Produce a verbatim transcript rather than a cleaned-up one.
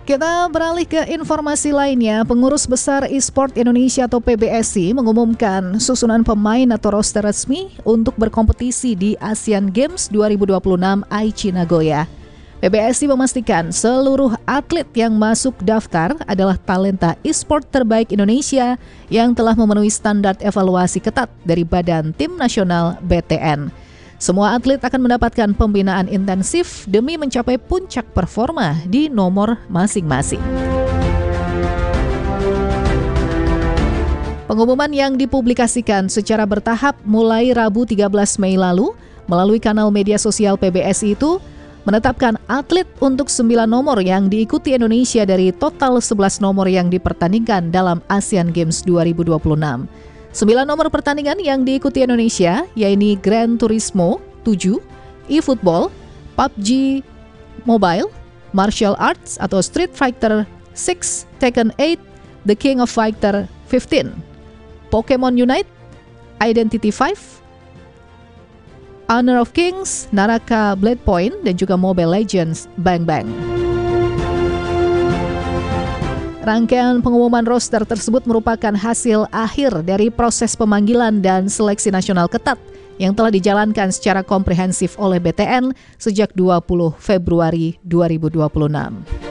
Kita beralih ke informasi lainnya. Pengurus Besar E-Sport Indonesia atau P B S I mengumumkan susunan pemain atau roster resmi untuk berkompetisi di Asian Games dua ribu dua puluh enam Aichi Nagoya. P B S I memastikan seluruh atlet yang masuk daftar adalah talenta e-sport terbaik Indonesia yang telah memenuhi standar evaluasi ketat dari Badan Tim Nasional B T N. Semua atlet akan mendapatkan pembinaan intensif demi mencapai puncak performa di nomor masing-masing. Pengumuman yang dipublikasikan secara bertahap mulai Rabu tiga belas Mei lalu melalui kanal media sosial P B S I itu menetapkan atlet untuk sembilan nomor yang diikuti Indonesia dari total sebelas nomor yang dipertandingkan dalam Asian Games dua ribu dua puluh enam. Sembilan nomor pertandingan yang diikuti Indonesia yaitu Gran Turismo tujuh, eFootball, P U B G Mobile, Martial Arts atau Street Fighter enam, Tekken delapan, The King of Fighter lima belas, Pokemon Unite, Identity lima, Honor of Kings, Naraka Blade Point, dan juga Mobile Legends Bang Bang. Rangkaian pengumuman roster tersebut merupakan hasil akhir dari proses pemanggilan dan seleksi nasional ketat yang telah dijalankan secara komprehensif oleh B T N sejak dua puluh Februari dua ribu dua puluh enam.